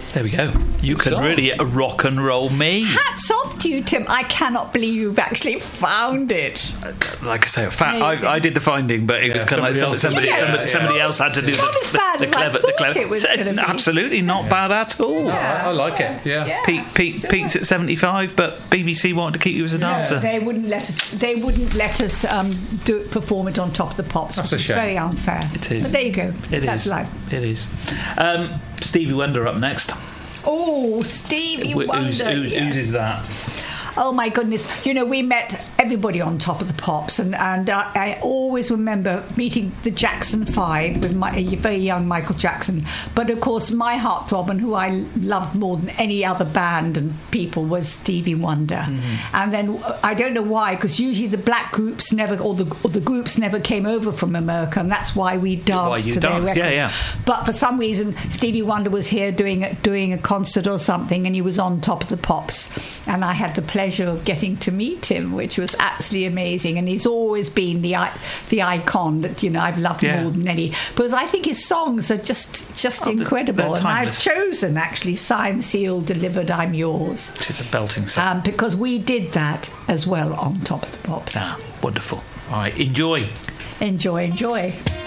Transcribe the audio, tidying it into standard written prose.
There we go. You Good can song. really rock and roll me. Hats off to you, Tim. I cannot believe you've actually found it. Like I say, Amazing. I did the finding, but it was kind of like somebody else had to do Not as bad as I thought it was gonna be. Absolutely not bad at all. No, I like it. Yeah. Peaked at 75, but BBC wanted to keep you as a dancer. They wouldn't let us. They wouldn't let us perform it on Top of the Pops. That's a which is shame. very unfair. It is. But there you go. That's life. It is. Stevie Wonder up next. Oh, Stevie Wonder. Whose is that? Oh my goodness! You know, we met everybody on Top of the Pops, and I always remember meeting the Jackson Five with my very young Michael Jackson. But of course, my heartthrob and who I loved more than any other band and people was Stevie Wonder. Mm-hmm. And then I don't know why, because usually the black groups never, or the groups never came over from America, and that's why we danced to their records. Yeah. But for some reason, Stevie Wonder was here doing a concert or something, and he was on Top of the Pops, and I had the pleasure of getting to meet him, which was absolutely amazing. And he's always been the icon that I've loved more than any, because I think his songs are just incredible. And I've chosen actually Signed, Sealed, Delivered, I'm Yours, Which is a belting song. because we did that as well on Top of the Pops. Wonderful. All right, enjoy. Enjoy.